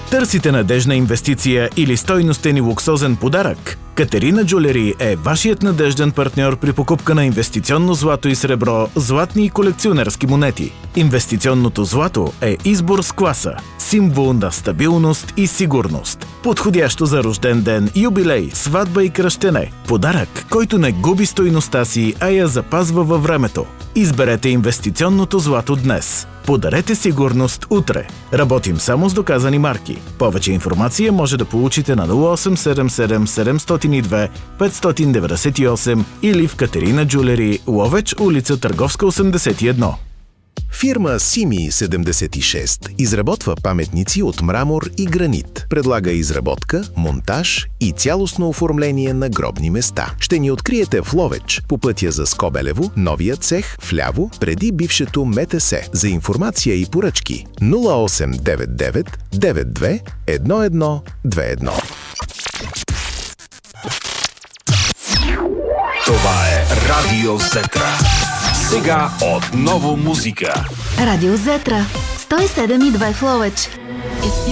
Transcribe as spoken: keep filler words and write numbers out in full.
Търсите надежна инвестиция или стойностен и луксозен подарък? Катерина Джулери е вашият надежден партньор при покупка на инвестиционно злато и сребро, златни и колекционерски монети. Инвестиционното злато е избор с класа, символ на стабилност и сигурност. Подходящо за рожден ден, юбилей, сватба и кръщене. Подарък, който не губи стойността си, а я запазва във времето. Изберете инвестиционното злато днес. Подарете сигурност утре. Работим само с доказани марки. Повече информация може да получите на нула осем седем седем седем зero две пет девет осем или в Катерина Джулери, Ловеч, улица Търговска осемдесет и едно. Фирма Сими седемдесет и шест изработва паметници от мрамор и гранит. Предлага изработка, монтаж и цялостно оформление на гробни места. Ще ни откриете в Ловеч, по пътя за Скобелево, новия цех, вляво, преди бившето МТС. За информация и поръчки нула осем девет девет девет две едно едно две едно. Това е Радио Зетра. Сега отново музика. Радио Зетра сто и седем и две в Ловеч.